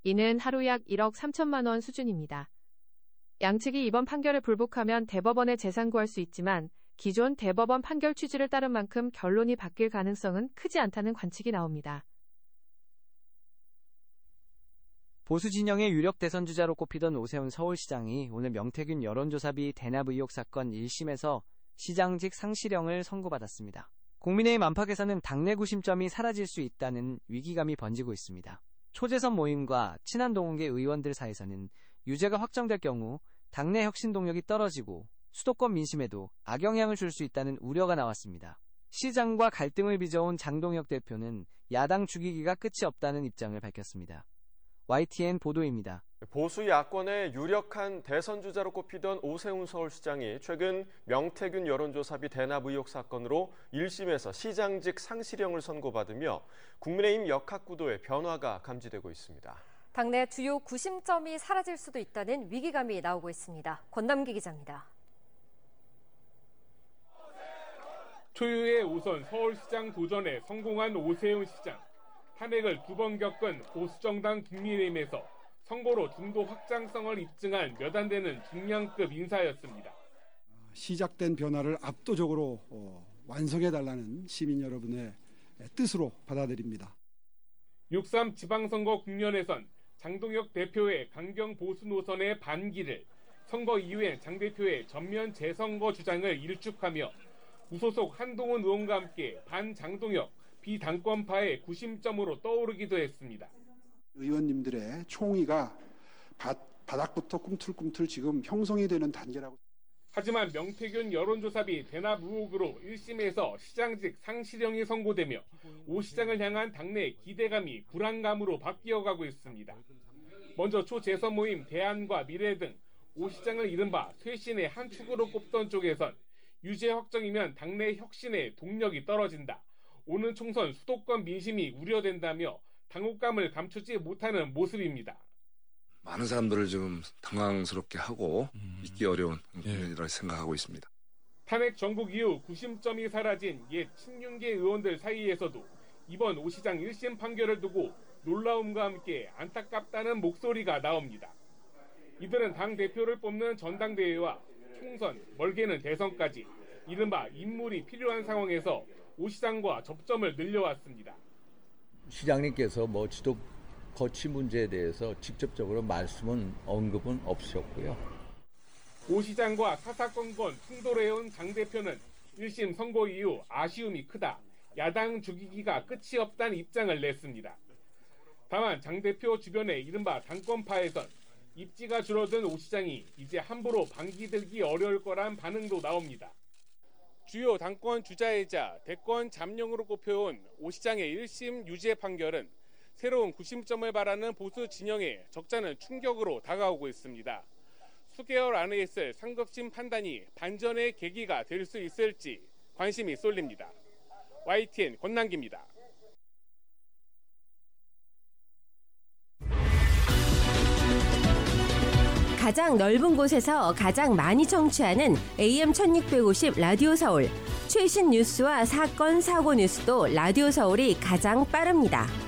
이는 하루 약 1억 3천만 원 수준입니다. 양측이 이번 판결을 불복하면 대법원에 재상고할 수 있지만 기존 대법원 판결 취지를 따른 만큼 결론이 바뀔 가능성은 크지 않다는 관측이 나옵니다. 보수 진영의 유력 대선 주자로 꼽히던 오세훈 서울시장이 오늘 명태균 여론조사비 대납 의혹 사건 1심에서 시장직 상실형을 선고받았습니다. 국민의힘 안팎에서는 당내 구심점이 사라질 수 있다는 위기감이 번지고 있습니다. 초재선 모임과 친한 동욱의 의원들 사이에서는 유죄가 확정될 경우 당내 혁신 동력이 떨어지고 수도권 민심에도 악영향을 줄 수 있다는 우려가 나왔습니다. 시장과 갈등을 빚어온 장동혁 대표는 야당 죽이기가 끝이 없다는 입장을 밝혔습니다. YTN 보도입니다. 보수 야권의 유력한 대선 주자로 꼽히던 오세훈 서울시장이 최근 명태균 여론조사비 대납 의혹 사건으로 1심에서 시장직 상실형을 선고받으며 국민의힘 역학구도의 변화가 감지되고 있습니다. 당내 주요 구심점이 사라질 수도 있다는 위기감이 나오고 있습니다. 권남기 기자입니다. 초유의 오선 서울시장 도전에 성공한 오세훈 시장. 탄핵을 2번 겪은 보수정당 국민의힘에서 선거로 중도 확장성을 입증한 몇 안 되는 중량급 인사였습니다. 시작된 변화를 압도적으로 완성해달라는 시민 여러분의 뜻으로 받아들입니다. 6.3 지방선거 국면에선 장동혁 대표의 강경 보수 노선의 반기를, 선거 이후엔 장 대표의 전면 재선거 주장을 일축하며 무소속 한동훈 의원과 함께 반장동혁, 비당권파의 구심점으로 떠오르기도 했습니다. 의원님들의 총의가 바닥부터 꿈틀꿈틀 지금 형성이 되는 단계라고. 하지만 명태균 여론조사비 대납 의혹으로 1심에서 시장직 상실형이 선고되며 오 시장을 향한 당내 기대감이 불안감으로 바뀌어가고 있습니다. 먼저 초재선 모임 대안과 미래 등 오 시장을 이른바 쇄신의 한 축으로 꼽던 쪽에선 유죄 확정이면 당내 혁신의 동력이 떨어진다. 오는 총선 수도권 민심이 우려된다며 당혹감을 감추지 못하는 모습입니다. 많은 사람들을 지금 당황스럽게 하고 잊기 어려운 국면이라고 생각하고 있습니다. 탄핵 전국 이후 구심점이 사라진 옛 친윤계 의원들 사이에서도 이번 오 시장 1심 판결을 두고 놀라움과 함께 안타깝다는 목소리가 나옵니다. 이들은 당대표를 뽑는 전당대회와 총선, 멀게는 대선까지 이른바 인물이 필요한 상황에서 오 시장과 접점을 늘려왔습니다. 시장님께서 지도 거취 문제에 대해서 직접적으로 언급은 없으셨고요. 오 시장과 사사건건 충돌해온 장 대표는 1심 선고 이후 아쉬움이 크다, 야당 죽이기가 끝이 없다는 입장을 냈습니다. 다만 장 대표 주변의 이른바 당권파에선 입지가 줄어든 오 시장이 이제 함부로 반기 들기 어려울 거란 반응도 나옵니다. 주요 당권 주자이자 대권 잠룡으로 꼽혀온 오 시장의 1심 유죄 판결은 새로운 구심점을 바라는 보수 진영에 적잖은 충격으로 다가오고 있습니다. 수개월 안에 있을 상급심 판단이 반전의 계기가 될 수 있을지 관심이 쏠립니다. YTN 권남기입니다. 가장 넓은 곳에서 가장 많이 청취하는 AM 1650 라디오 서울. 최신 뉴스와 사건, 사고 뉴스도 라디오 서울이 가장 빠릅니다.